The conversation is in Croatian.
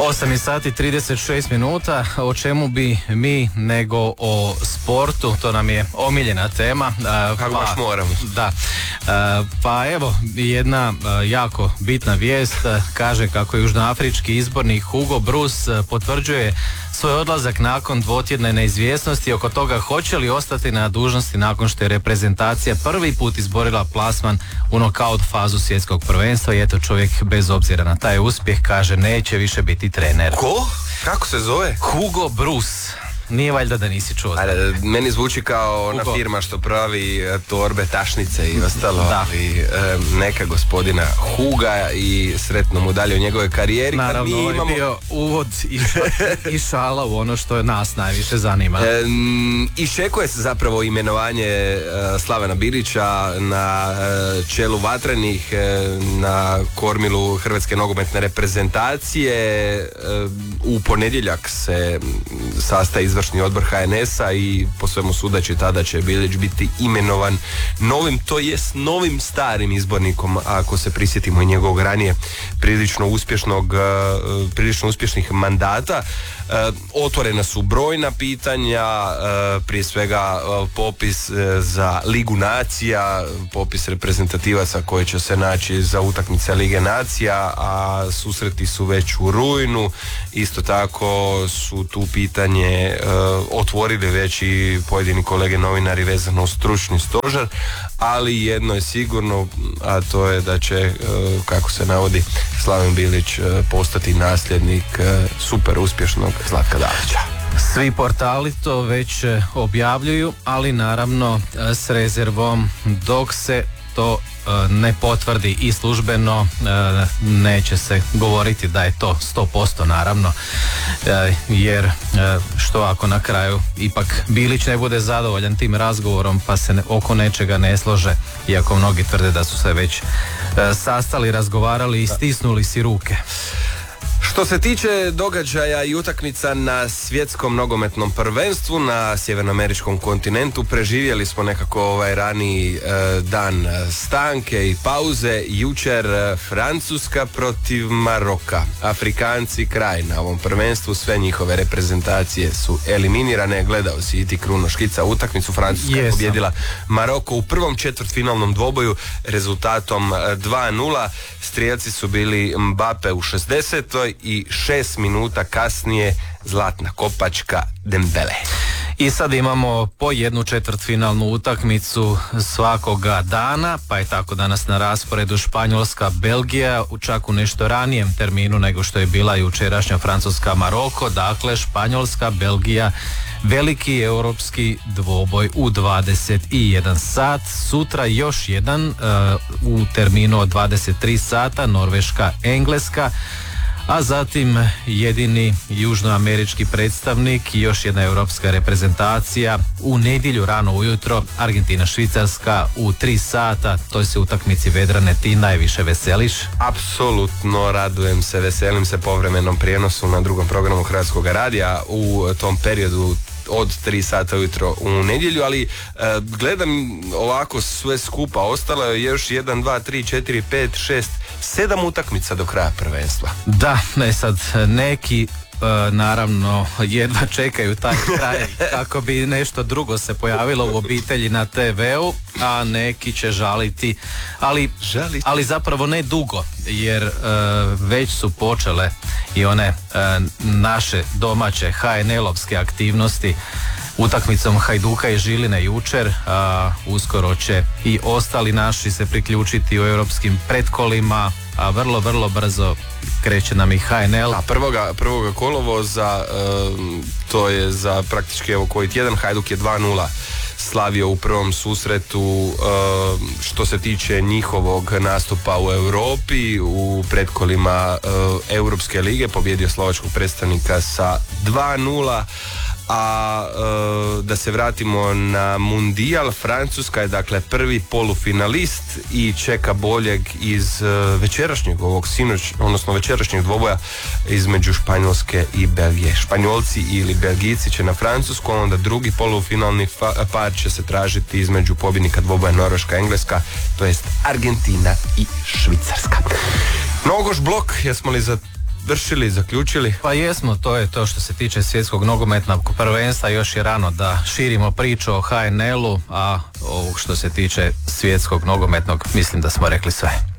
8 sati 36 minuta, o čemu bi mi nego o sportu, to nam je omiljena tema. Kako baš moramo. Da, pa evo jedna jako bitna vijest, kaže kako južnoafrički izbornik Hugo Bruce potvrđuje svoj odlazak nakon dvotjedne neizvjesnosti oko toga hoće li ostati na dužnosti nakon što je reprezentacija prvi put izborila plasman u nokaut fazu svjetskog prvenstva i eto čovjek bez obzira na taj uspjeh kaže neće više biti trener. Ko? Kako se zove? Hugo Bruce. Nije valjda da nisi čuo. Meni zvuči kao ona firma što pravi torbe, tašnice i ostalo, ali neka gospodina Huga i sretno mu dalje u njegove karijeri. Naravno, ovo je bio uvod i šala u ono što nas najviše zanima. Iščekuje se zapravo imenovanje Slavena Bilića na čelu vatrenih, na kormilu Hrvatske nogometne reprezentacije. U ponedjeljak se sastaje izvršni odbor HNS-a i po svemu sudeći tada će Bilić biti imenovan novim, to jest novim starim izbornikom, ako se prisjetimo i njegovog ranije prilično uspješnih mandata. Otvorena su brojna pitanja, prije svega popis za Ligu nacija, popis reprezentativaca koji će se naći za utakmice Lige nacija, a susreti su već u rujnu. Isto tako su tu pitanje otvorili već i pojedini kolege novinari vezano uz stručni stožer, ali jedno je sigurno, a to je da će, kako se navodi, Slaven Bilić postati nasljednik super uspješnog Zlatka Dalića. Svi portali to već objavljuju, ali naravno s rezervom dok se to ne potvrdi i službeno neće se govoriti da je to 100% naravno, jer što ako na kraju ipak Bilić ne bude zadovoljan tim razgovorom pa se oko nečega ne slože, iako mnogi tvrde da su se već sastali, razgovarali i stisnuli si ruke. Što se tiče događaja i utakmica na svjetskom nogometnom prvenstvu na sjevernoameričkom kontinentu, preživjeli smo nekako ovaj raniji dan stanke i pauze. Jučer Francuska protiv Maroka. Afrikanci kraj na ovom prvenstvu, sve njihove reprezentacije su eliminirane. Gledao si i ti Kruno Škica utakmicu. Francuska je pobjedila Maroko u prvom četvrtfinalnom dvoboju rezultatom 2-0. Strijelci su bili Mbappe u 60. i 6 minuta kasnije zlatna kopačka Dembele. I sad imamo po jednu četvrtfinalnu utakmicu svakoga dana, pa je tako danas na rasporedu Španjolska-Belgija čak u nešto ranijem terminu nego što je bila jučerašnja Francuska-Maroko. Dakle, Španjolska-Belgija, veliki europski dvoboj u 21 sat. Sutra još jedan u terminu od 23 sata, Norveška-Engleska. A zatim jedini južnoamerički predstavnik i još jedna europska reprezentacija u nedjelju rano ujutro, Argentina-Švicarska u 3 sata. Toj se utakmici Vedrane ti najviše veseliš? Apsolutno radujem se, veselim se povremenom prijenosu na drugom programu Hrvatskog radija u tom periodu od 3 sata ujutro u nedjelju, ali gledam ovako sve skupa, ostalo je još 1, 2, 3, 4, 5, 6, 7 utakmica do kraja prvenstva. Da, sad neki naravno jedva čekaju taj kraj kako bi nešto drugo se pojavilo u obitelji na TV-u, a neki će žaliti, ali zapravo ne dugo, jer već su počele i one naše domaće HNL-ovske aktivnosti utakmicom Hajduka i Žiline jučer, a uskoro će i ostali naši se priključiti u europskim pretkolima, a vrlo brzo kreće nam i HNL. A prvoga kolovoza, to je za praktički evo koji tjedan, Hajduk je 2-0 slavio u prvom susretu što se tiče njihovog nastupa u Europi u pretkolima Europske lige, pobjedio slovačkog predstavnika sa 2-0. A da se vratimo na Mundijal, Francuska je dakle prvi polufinalist i čeka boljeg iz večerašnjeg ovog večerašnjeg dvoboja između Španjolske i Belgije. Španjolci ili Belgijci će na Francusku, onda drugi polufinalni par će se tražiti između pobjednika dvoboja Norveška-Engleska, to jest Argentina i Švicarska. Nogoš blok, jesmo li za završili, zaključili? Pa jesmo, to je to što se tiče svjetskog nogometnog prvenstva. Još je rano da širimo priču o HNL-u, a ovog što se tiče svjetskog nogometnog mislim da smo rekli sve.